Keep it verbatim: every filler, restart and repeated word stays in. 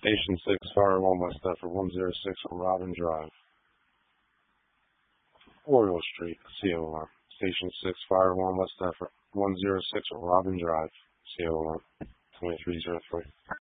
Station six, Fire one, West Deptford, one oh six Robin Drive. Oriole Street, C O one. Station six, Fire one, West Deptford, one oh six Robin Drive, C O one, twenty-three oh three.